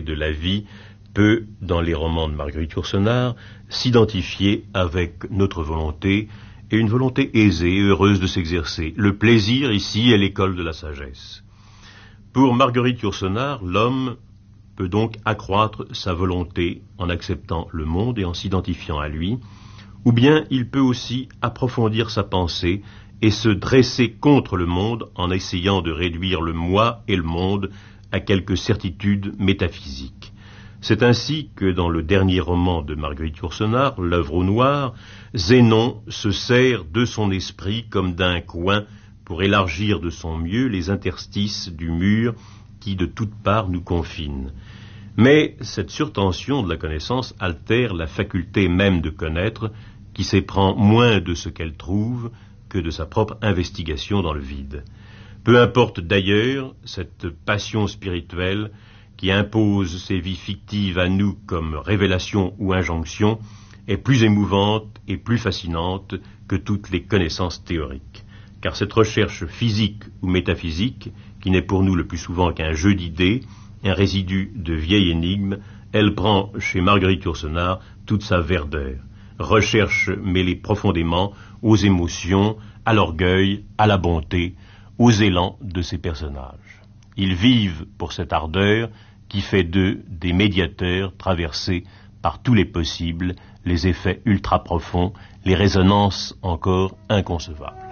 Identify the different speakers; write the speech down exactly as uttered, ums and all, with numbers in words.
Speaker 1: de la vie peut, dans les romans de Marguerite Yourcenar, s'identifier avec notre volonté, et une volonté aisée et heureuse de s'exercer. Le plaisir, ici, est l'école de la sagesse. Pour Marguerite Yourcenar, l'homme peut donc accroître sa volonté en acceptant le monde et en s'identifiant à lui, ou bien il peut aussi approfondir sa pensée et se dresser contre le monde en essayant de réduire le moi et le monde à quelques certitudes métaphysiques. C'est ainsi que dans le dernier roman de Marguerite Yourcenar, L'œuvre au noir, Zénon se sert de son esprit comme d'un coin pour élargir de son mieux les interstices du mur qui de toutes parts nous confine. Mais cette surtension de la connaissance altère la faculté même de connaître, qui s'éprend moins de ce qu'elle trouve que de sa propre investigation dans le vide. Peu importe d'ailleurs cette passion spirituelle qui impose ses vies fictives à nous comme révélation ou injonction, est plus émouvante et plus fascinante que toutes les connaissances théoriques. Car cette recherche physique ou métaphysique, qui n'est pour nous le plus souvent qu'un jeu d'idées, un résidu de vieille énigme, elle prend chez Marguerite Yourcenar toute sa verdeur. Recherche mêlée profondément aux émotions, à l'orgueil, à la bonté, aux élans de ses personnages. Ils vivent pour cette ardeur qui fait d'eux des médiateurs traversés par tous les possibles, les effets ultra profonds, les résonances encore inconcevables.